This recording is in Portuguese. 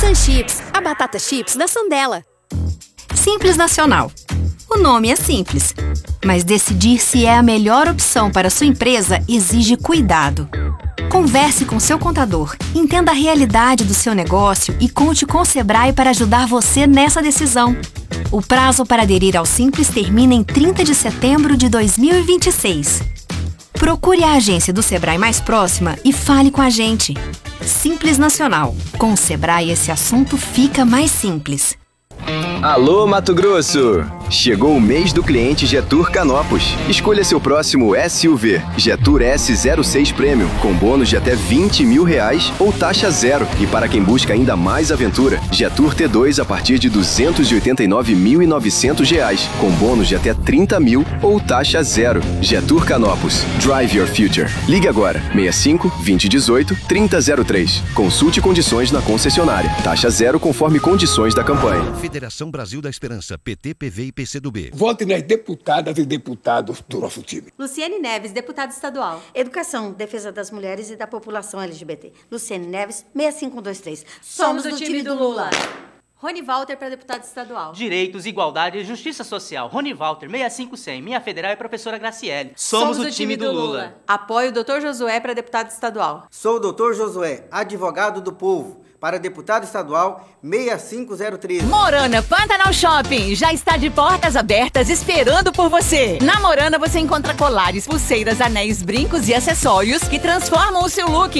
Sunchips, a batata chips da Sandela. Simples Nacional. O nome é simples, mas decidir se é a melhor opção para sua empresa exige cuidado. Converse com seu contador, entenda a realidade do seu negócio e conte com o Sebrae para ajudar você nessa decisão. O prazo para aderir ao Simples termina em 30 de setembro de 2026. Procure a agência do Sebrae mais próxima e fale com a gente. Simples Nacional. Com o Sebrae, esse assunto fica mais simples. Alô, Mato Grosso! Chegou o mês do cliente Getur Canopus. Escolha seu próximo SUV, Getur S06 Premium, com bônus de até R$20 mil ou taxa zero. E para quem busca ainda mais aventura, Getur T2 a partir de R$289.900, com bônus de até R$30 mil ou taxa zero. Getur Canopus. Drive your future. Ligue agora, 65 2018 3003. Consulte condições na concessionária. Taxa zero conforme condições da campanha. Federação Brasil da Esperança, PT, PV e PCdoB. Vote nas deputadas e deputados do nosso time. Luciene Neves, deputada estadual. Educação, defesa das mulheres e da população LGBT. Luciene Neves, 6523. Somos do time do Lula. Rony Walter para deputado estadual. Direitos, igualdade e justiça social. Rony Walter, 65100. Minha federal é professora Graciele. Somos o time do Lula. Apoio o Dr. Josué para deputado estadual. Sou o Dr. Josué, advogado do povo. Para deputado estadual, 65013. Morana Pantanal Shopping já está de portas abertas esperando por você. Na Morana você encontra colares, pulseiras, anéis, brincos e acessórios que transformam o seu look.